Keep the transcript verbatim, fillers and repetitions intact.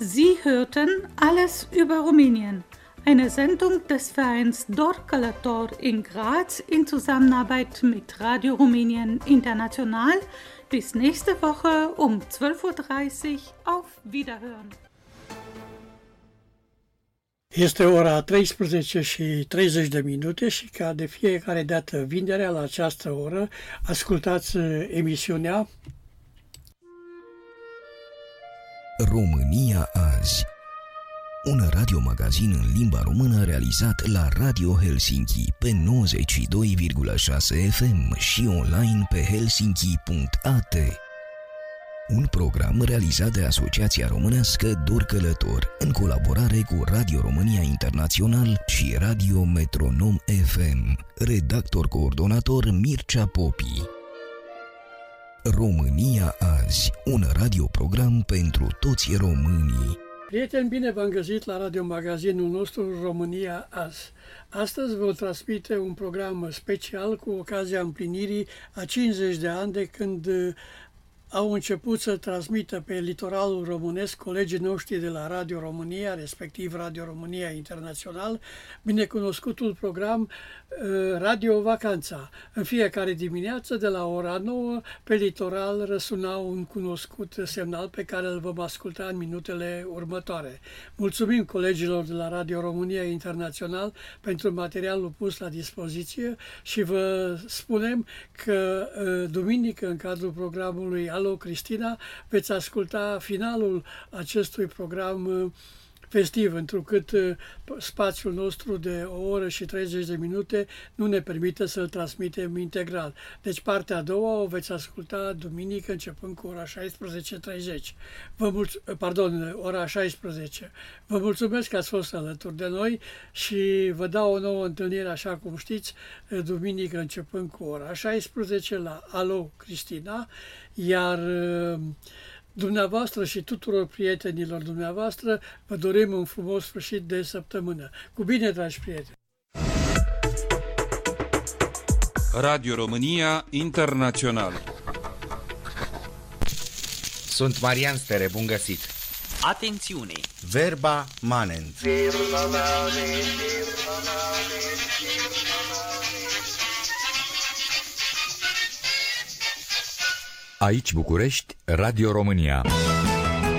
Sie hörten Alles über Rumänien, eine Sendung des Vereins Dor Călător in Graz in Zusammenarbeit mit Radio Rumänien International. Bis nächste Woche um zwölf Uhr dreißig. Auf Wiederhören! Este ora treisprezece și treizeci de minute și ca de fiecare dată vinerea la această oră ascultați emisiunea România azi. Un radiomagazin în limba română realizat la Radio Helsinki pe nouăzeci și doi virgulă șase F M și online pe helsinki punct a t. Un program realizat de Asociația Românească Dor Călător în colaborare cu Radio România Internațional și Radio Metronom F M. Redactor coordonator Mircea Popi. România azi, un radioprogram pentru toți românii. Prieteni, bine v-am găsit la radiomagazinul nostru România azi. Astăzi vă transmite un program special cu ocazia împlinirii a cincizeci de ani de când au început să transmită pe litoralul românesc colegii noștri de la Radio România, respectiv Radio România Internațional, binecunoscutul program Radio Vacanța. În fiecare dimineață, de la ora nouă, pe litoral răsuna un cunoscut semnal pe care îl vom asculta în minutele următoare. Mulțumim colegilor de la Radio România Internațional pentru materialul pus la dispoziție și vă spunem că duminică, în cadrul programului Alo Cristina, veți asculta finalul acestui program festiv, întrucât spațiul nostru de o oră și treizeci de minute nu ne permite să-l transmitem integral. Deci partea a doua o veți asculta duminică începând cu ora șaisprezece și treizeci. Vă mulț- pardon, ora șaisprezece. Vă mulțumesc că ați fost alături de noi și vă dau o nouă întâlnire, așa cum știți, duminică începând cu ora șaisprezece la Alo Cristina, iar dumneavoastră și tuturor prietenilor dumneavoastră vă dorim un frumos sfârșit de săptămână. Cu bine, dragi prieteni! Radio România Internațional. Sunt Marian Stere, bun găsit! Atențiune! Verba manent. Aici București, Radio România.